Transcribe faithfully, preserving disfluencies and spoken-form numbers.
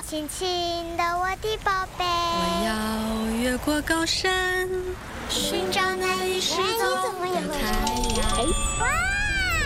亲亲的我的宝贝。 我要越过高山，寻找那里失踪的太阳。 哇！